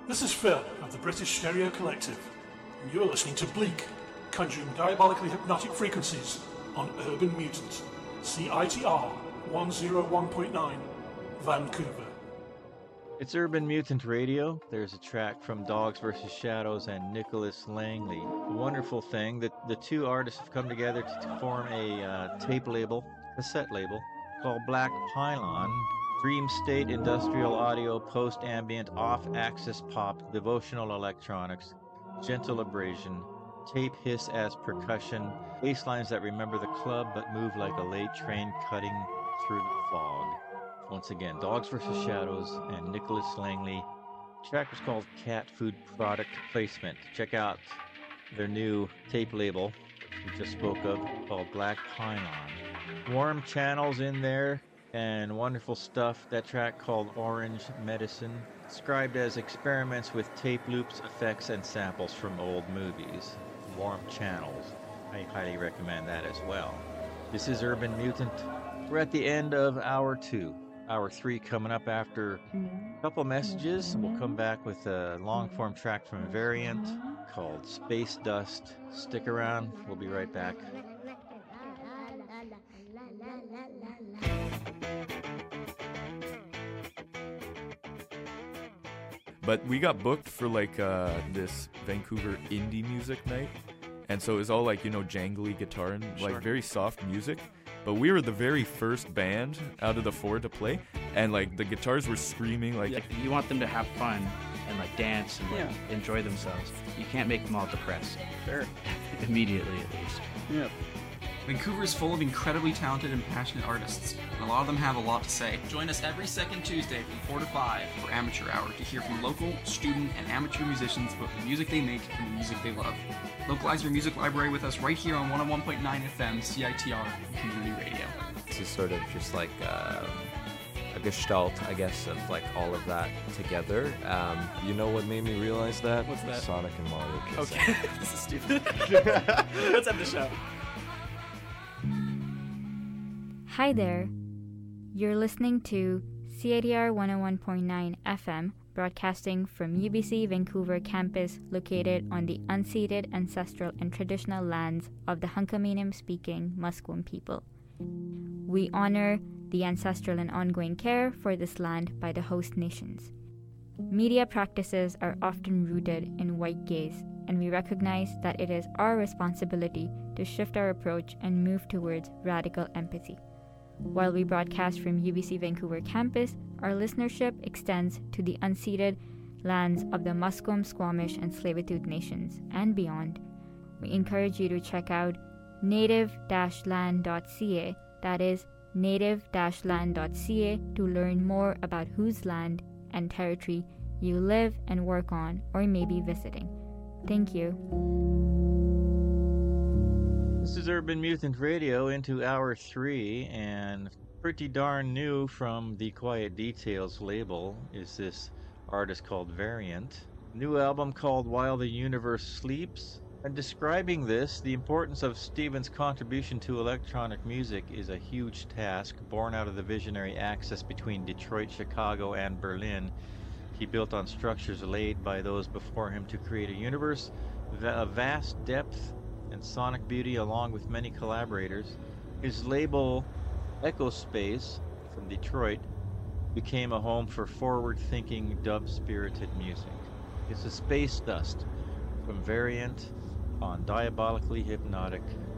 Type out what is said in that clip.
This is Phil of the British Stereo Collective, and you're listening to Bleak, conjuring diabolically hypnotic frequencies on Urban Mutant, CITR 101.9, Vancouver. It's Urban Mutant Radio. There's a track from Dogs vs. Shadows and Nicholas Langley. A wonderful thing that the two artists have come together to form a cassette label, called Black Pylon. Dream state industrial audio, post-ambient, off-axis pop, devotional electronics, gentle abrasion, tape hiss as percussion, bass lines that remember the club but move like a late train cutting through the fog. Once again, Dogs vs. Shadows and Nicholas Langley. The track was called Cat Food Product Placement. Check out their new tape label we just spoke of called Black Pylon. Warm channels in there and wonderful stuff. That track called Orange Medicine, described as experiments with tape loops, effects, and samples from old movies. Warm channels. I highly recommend that as well. This is Urban Mutant. We're at the end of Hour 2. Hour 3 coming up after a couple messages. We'll come back with a long-form track from Variant called Space Dust. Stick around. We'll be right back. But we got booked for like this Vancouver indie music night, and so it was all like, you know, jangly guitar and like very soft music. But we were the very first band out of the four to play, and like the guitars were screaming like you want them to have fun and like dance and like enjoy themselves. You can't make them all depressed. Sure. Immediately at least. Yeah. Vancouver is full of incredibly talented and passionate artists, and a lot of them have a lot to say. Join us every second Tuesday from 4 to 5 for Amateur Hour to hear from local, student, and amateur musicians about the music they make and the music they love. Localize your music library with us right here on 101.9 FM CITR Community Radio. This is sort of just like a gestalt, I guess, of like all of that together. You know what made me realize that? What's that? Sonic and Mario Kids. Okay, this is stupid. Let's end the show. Hi there. You're listening to CITR 101.9 FM, broadcasting from UBC Vancouver campus located on the unceded ancestral and traditional lands of the Hunkaminam-speaking Musqueam people. We honor the ancestral and ongoing care for this land by the host nations. Media practices are often rooted in white gaze, and we recognize that it is our responsibility to shift our approach and move towards radical empathy. While we broadcast from UBC Vancouver campus, our listenership extends to the unceded lands of the Musqueam, Squamish, and Tsleil-Waututh nations and beyond. We encourage you to check out native-land.ca, that is native-land.ca, to learn more about whose land and territory you live and work on or may be visiting. Thank you. This is Urban Mutant Radio into Hour 3, and pretty darn new from the Quiet Details label is this artist called Variant. New album called While the Universe Sleeps. And describing this, the importance of Stephen's contribution to electronic music is a huge task, born out of the visionary axis between Detroit, Chicago, and Berlin. He built on structures laid by those before him to create a universe of vast depth and sonic beauty, along with many collaborators. His label, Echo Space, from Detroit, became a home for forward-thinking, dub-spirited music. It's a Space Dust from Variant on Diabolically Hypnotic